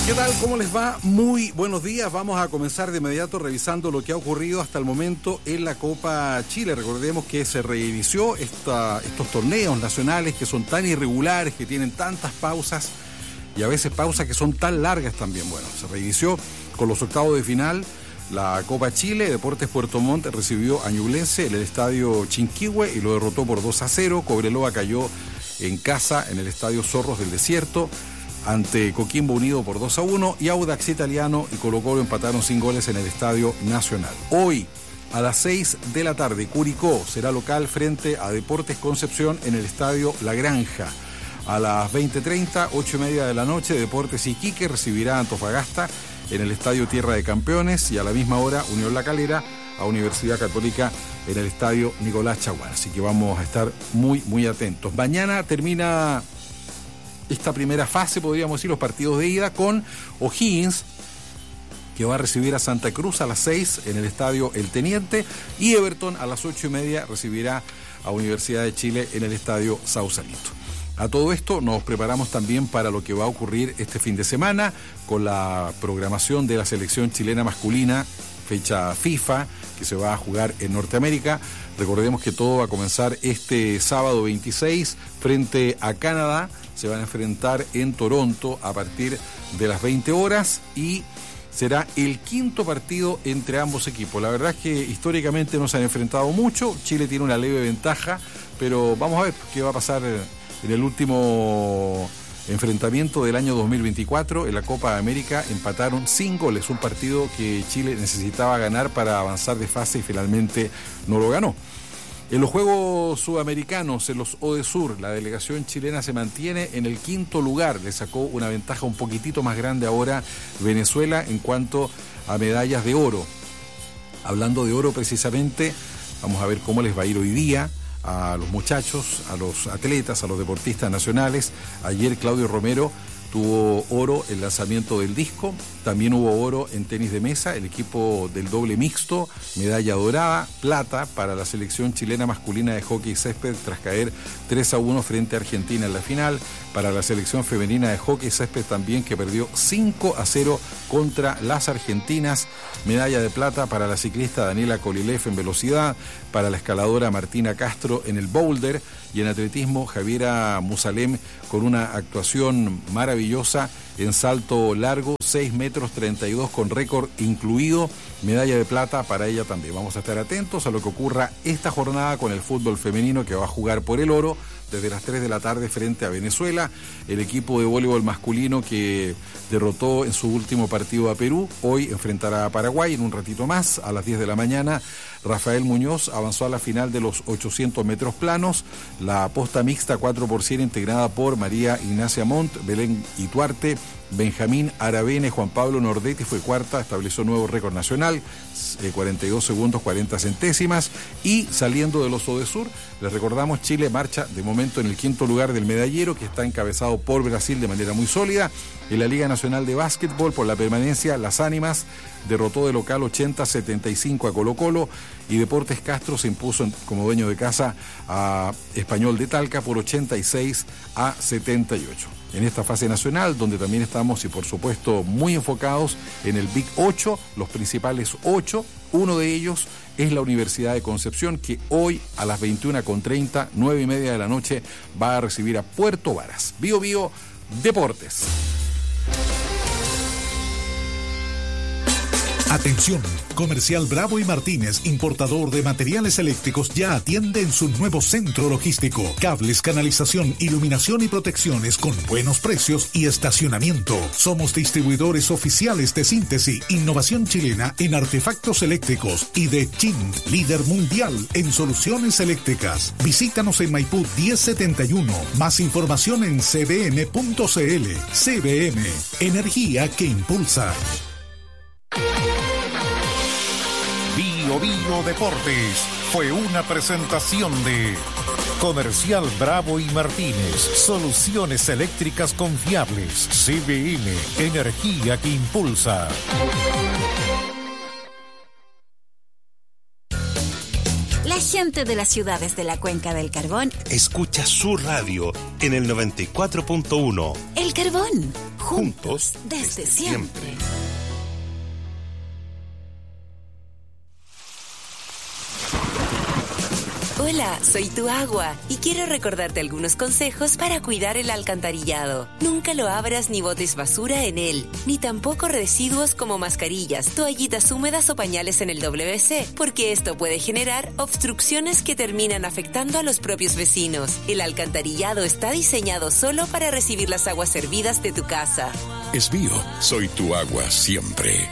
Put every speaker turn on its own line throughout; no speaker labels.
¿Qué tal? ¿Cómo les va? Muy buenos días. Vamos a comenzar de inmediato revisando lo que ha ocurrido hasta el momento en la Copa Chile. Recordemos que se reinició estos torneos nacionales que son tan irregulares, que tienen tantas pausas y a veces pausas que son tan largas también. Bueno, se reinició con los octavos de final. La Copa Chile, Deportes Puerto Montt recibió a Ñublense en el estadio Chinquihue y lo derrotó por 2-0. Cobreloa cayó en casa en el estadio Zorros del Desierto ante Coquimbo Unido por 2-1 y Audax Italiano y Colo-Colo empataron sin goles en el Estadio Nacional. Hoy, a las 6 de la tarde, Curicó será local frente a Deportes Concepción en el Estadio La Granja. A las 20:30, 8:30 de la noche, Deportes Iquique recibirá a Antofagasta en el Estadio Tierra de Campeones y a la misma hora, Unión La Calera a Universidad Católica en el Estadio Nicolás Chaguán. Así que vamos a estar muy atentos. Mañana termina esta primera fase, podríamos decir, los partidos de ida con O'Higgins, que va a recibir a Santa Cruz a las 6 en el Estadio El Teniente, y Everton a las 8:30 recibirá a Universidad de Chile en el Estadio Sausalito. A todo esto nos preparamos también para lo que va a ocurrir este fin de semana con la programación de la selección chilena masculina, fecha FIFA, que se va a jugar en Norteamérica. Recordemos que todo va a comenzar este sábado 26 frente a Canadá. Se van a enfrentar en Toronto a partir de las 20 horas y será el quinto partido entre ambos equipos. La verdad es que históricamente no se han enfrentado mucho. Chile tiene una leve ventaja, pero vamos a ver qué va a pasar en el último enfrentamiento del año 2024 en la Copa América. Empataron sin goles, un partido que Chile necesitaba ganar para avanzar de fase y finalmente no lo ganó. En los Juegos Sudamericanos, en los ODESUR, la delegación chilena se mantiene en el quinto lugar. Le sacó una ventaja un poquitito más grande ahora Venezuela en cuanto a medallas de oro. Hablando de oro precisamente, vamos a ver cómo les va a ir hoy día a los muchachos, a los atletas, a los deportistas nacionales. Ayer Claudio Romero tuvo oro en lanzamiento del disco, también hubo oro en tenis de mesa, el equipo del doble mixto, medalla dorada, plata para la selección chilena masculina de hockey césped tras caer 3-1 frente a Argentina en la final, para la selección femenina de hockey césped también que perdió 5-0 contra las argentinas, medalla de plata para la ciclista Daniela Kolilev en velocidad, para la escaladora Martina Castro en el boulder y en atletismo Javiera Musalem con una actuación maravillosa en salto largo, 6 metros 32 con récord incluido, medalla de plata para ella también. Vamos a estar atentos a lo que ocurra esta jornada con el fútbol femenino que va a jugar por el oro desde las 3 de la tarde frente a Venezuela. El equipo de voleibol masculino que derrotó en su último partido a Perú, hoy enfrentará a Paraguay en un ratito más, a las 10 de la mañana. Rafael Muñoz avanzó a la final de los 800 metros planos. La posta mixta 4x100 integrada por María Ignacia Montt, Belén Ituarte, Benjamín Aravena y Juan Pablo Nordetti fue cuarta, estableció nuevo récord nacional, 42 segundos 40 centésimas. Y saliendo de los ODESUR, les recordamos, Chile marcha de momento en el quinto lugar del medallero, que está encabezado por Brasil de manera muy sólida. En la Liga Nacional de Básquetbol, por la permanencia, Las Ánimas derrotó de local 80-75 a Colo-Colo y Deportes Castro se impuso como dueño de casa a Español de Talca por 86-78. En esta fase nacional, donde también estamos y por supuesto muy enfocados en el Big 8, los principales 8, uno de ellos es la Universidad de Concepción, que hoy a las 21:30, 9:30 de la noche, va a recibir a Puerto Varas. Bio Deportes.
Atención, Comercial Bravo y Martínez, importador de materiales eléctricos, ya atiende en su nuevo centro logístico. Cables, canalización, iluminación y protecciones con buenos precios y estacionamiento. Somos distribuidores oficiales de Síntesis, innovación chilena en artefactos eléctricos, y de Chint, líder mundial en soluciones eléctricas. Visítanos en Maipú 1071. Más información en cbm.cl. CBM, energía que impulsa.
Bio Deportes fue una presentación de Comercial Bravo y Martínez, soluciones eléctricas confiables. CBM, energía que impulsa.
Las Gente de las ciudades de la Cuenca del Carbón,
escucha su radio en el 94.1.
El Carbón,
juntos
desde siempre.
Hola, soy tu agua y quiero recordarte algunos consejos para cuidar el alcantarillado. Nunca lo abras ni botes basura en él, ni tampoco residuos como mascarillas, toallitas húmedas o pañales en el WC, porque esto puede generar obstrucciones que terminan afectando a los propios vecinos. El alcantarillado está diseñado solo para recibir las aguas hervidas de tu casa.
Es mío, soy tu agua siempre.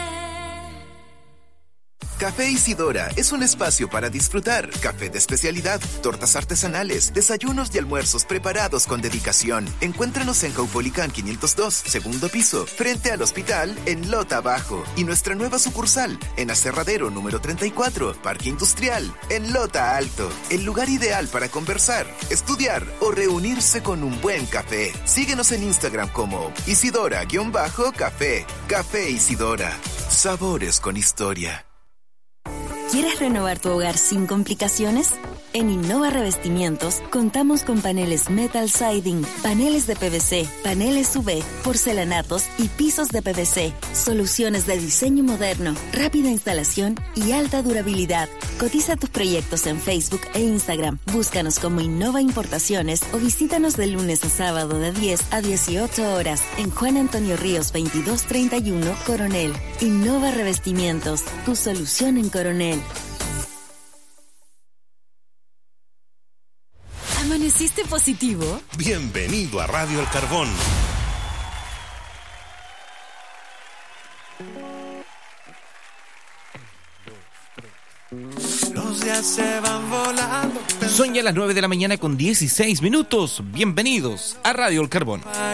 Café Isidora es un espacio para disfrutar. Café de especialidad, tortas artesanales, desayunos y almuerzos preparados con dedicación. Encuéntranos en Caupolicán 502, segundo piso, frente al hospital en Lota Bajo. Y nuestra nueva sucursal en Aserradero número 34, Parque Industrial, en Lota Alto. El lugar ideal para conversar, estudiar o reunirse con un buen café. Síguenos en Instagram como Isidora-café. Café Isidora. Sabores con historia.
¿Quieres renovar tu hogar sin complicaciones? En Innova Revestimientos contamos con paneles metal siding, paneles de PVC, paneles UV, porcelanatos y pisos de PVC. Soluciones de diseño moderno, rápida instalación y alta durabilidad. Cotiza tus proyectos en Facebook e Instagram. Búscanos como Innova Importaciones o visítanos de lunes a sábado de 10 a 18 horas en Juan Antonio Ríos 2231, Coronel. Innova Revestimientos, tu solución en Coronel.
¿Amaneciste positivo?
Bienvenido a Radio El Carbón.
Los días se van volando.
Son ya las 9 de la mañana con 16 minutos. Bienvenidos a Radio El Carbón.